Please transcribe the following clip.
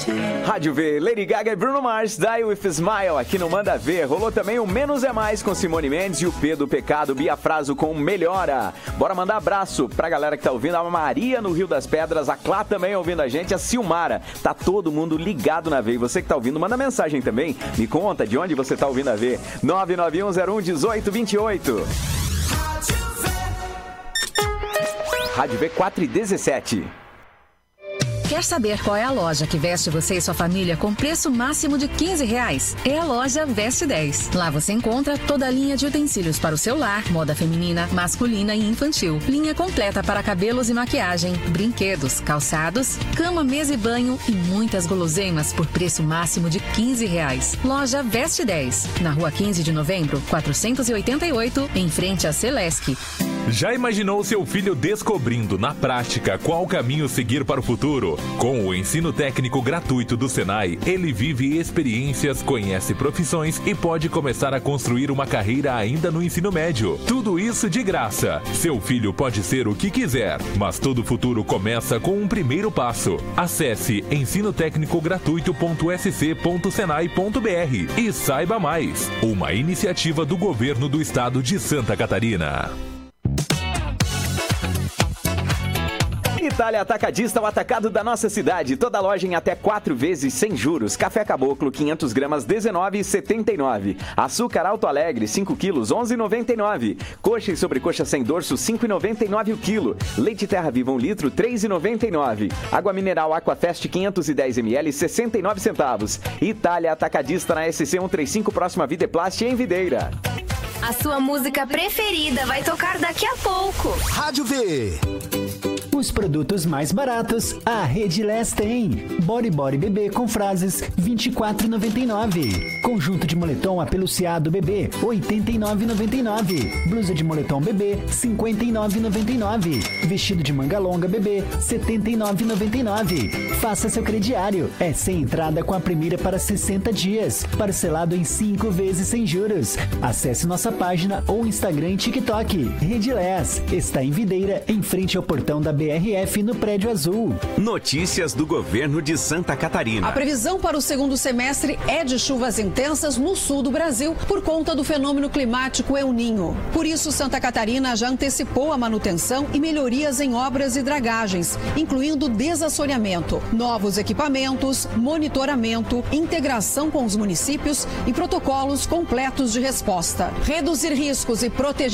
Rádio V, Lady Gaga e Bruno Mars, Die With a Smile, aqui no Manda Ver. Rolou também o Menos é Mais com Simone Mendes e o P do Pecado, Bia Fraso com Melhora. Bora mandar abraço pra galera que tá ouvindo, a Maria no Rio das Pedras, a Clá também ouvindo a gente, a Silmara. Tá todo mundo ligado na V. E você que tá ouvindo, manda mensagem também. Me conta de onde você tá ouvindo a V. 991011828. Rádio V 4:17. Quer saber qual é a loja que veste você e sua família com preço máximo de R$15? É a loja Veste 10. Lá você encontra toda a linha de utensílios para o seu lar, moda feminina, masculina e infantil. Linha completa para cabelos e maquiagem, brinquedos, calçados, cama, mesa e banho e muitas guloseimas por preço máximo de R$15. Loja Veste 10. Na rua 15 de novembro, 488, em frente a Celesc. Já imaginou seu filho descobrindo na prática qual caminho seguir para o futuro? Com o ensino técnico gratuito do Senai, ele vive experiências, conhece profissões e pode começar a construir uma carreira ainda no ensino médio. Tudo isso de graça. Seu filho pode ser o que quiser, mas todo futuro começa com um primeiro passo. Acesse ensinotecnicogratuito.sc.senai.br e saiba mais. Uma iniciativa do Governo do Estado de Santa Catarina. Itália Atacadista, o atacado da nossa cidade. Toda loja em até 4 vezes sem juros. Café Caboclo, 500 gramas, R$19,79. Açúcar Alto Alegre, 5 quilos, R$11,99. Coxa e sobrecoxa sem dorso, R$5,99 o quilo. Leite Terra Viva, 1 litro, R$3,99. Água mineral Aquafest, 510 ml, 69 centavos. Itália Atacadista na SC 135, próxima Videplast, em Videira. A sua música preferida vai tocar daqui a pouco. Rádio V. Os produtos mais baratos, a Redilés tem. Body Bebê com frases, R$ 24,99. Conjunto de moletom apeluciado bebê, R$ 89,99. Blusa de moletom bebê, R$ 59,99. Vestido de manga longa bebê, R$ 79,99. Faça seu crediário. É sem entrada com a primeira para 60 dias. Parcelado em 5 vezes sem juros. Acesse nossa página ou Instagram e TikTok. Redilés está em Videira, em frente ao portão da BRF no Prédio Azul. Notícias do Governo de Santa Catarina. A previsão para o segundo semestre é de chuvas intensas no sul do Brasil por conta do fenômeno climático El Niño. Por isso, Santa Catarina já antecipou a manutenção e melhorias em obras e dragagens, incluindo desassoreamento, novos equipamentos, monitoramento, integração com os municípios e protocolos completos de resposta. Reduzir riscos e proteger